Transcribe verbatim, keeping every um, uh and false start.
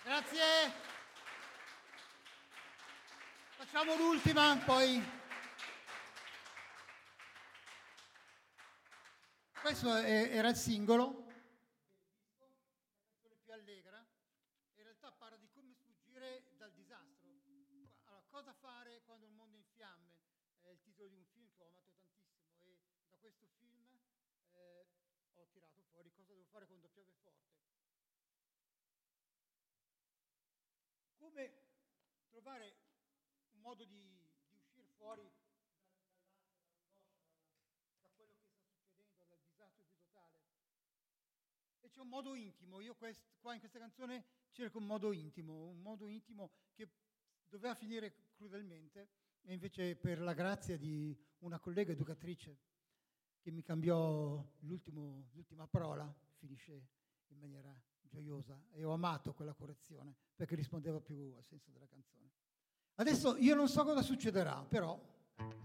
Grazie. Facciamo l'ultima, poi. Questo è- era il singolo, la canzone più allegra. In realtà parla di come sfuggire dal disastro. Allora, cosa fare quando il mondo è in fiamme? È il titolo di un film che ho amato tantissimo e da questo film eh, ho tirato fuori cosa devo fare quando piove forte. Come trovare un modo di, di uscire fuori dal- dall'ansia, dall'angoscia, da quello che sta succedendo, dal disastro più totale. E c'è un modo intimo, io quest- qua in questa canzone cerco un modo intimo, un modo intimo che doveva finire crudelmente e invece per la grazia di una collega educatrice che mi cambiò l'ultimo- l'ultima parola, finisce in maniera gioiosa e ho amato quella correzione perché rispondeva più al senso della canzone. Adesso io non so cosa succederà, però